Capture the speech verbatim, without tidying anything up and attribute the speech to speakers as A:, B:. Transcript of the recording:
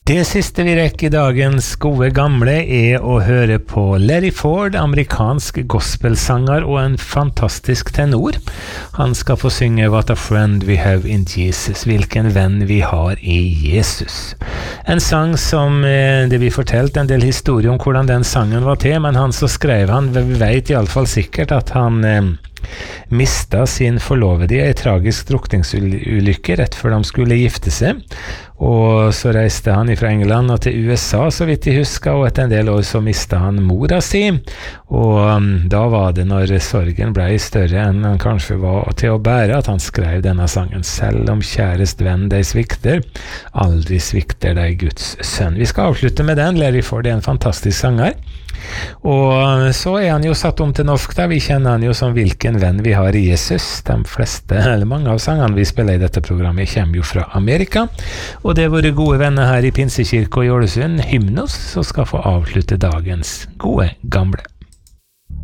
A: Det siste vi rekker i dagens gode gamle er å høre på Larry Ford, amerikansk gospelsanger og en fantastisk tenor. Han skal få synge What a Friend We Have in Jesus, hvilken venn vi har i Jesus. En sang som eh, det vi fortelt en del historie om hvordan den sangen var til, men han så skrev han, vi vet i alle fall sikkert at han eh, mista sin forlovede i en tragisk drukningsulykke rett før de skulle gifte seg, og så reiste han fra England og til U S A, så vidt jeg husker, og etter en del år så mista han mora si, og um, da var det når sorgen ble større enn han kanskje var til å bære, at han skrev denne sangen. Selv om kjærest venn deg svikter, aldri svikter deg Guds sønn. Vi skal avslutte med den. Larry Ford er en fantastisk sanger, og så er han jo satt om til norsk da. Vi kjenner han jo som hvilken venn vi har i Jesus. De fleste, eller mange av sangene vi spiller i dette programmet kommer jo fra Amerika, og det er våre gode venner her i Pinsekirke og i Ålesund, Hymnos, som skal få avslutte dagens gode gamle.